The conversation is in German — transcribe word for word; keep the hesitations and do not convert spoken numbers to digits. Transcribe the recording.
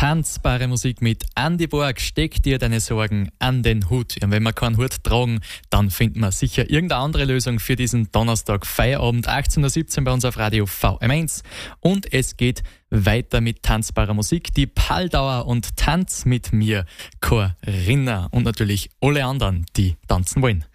Tanzbare Musik mit Andy Borg. Steck dir deine Sorgen an den Hut. Ja, wenn wir keinen Hut tragen, dann finden wir sicher irgendeine andere Lösung für diesen Donnerstag Feierabend. achtzehn Uhr siebzehn bei uns auf Radio V M eins. Und es geht weiter mit tanzbarer Musik. Die Paldauer und Tanz mit mir, Corinna und natürlich alle anderen, die tanzen wollen.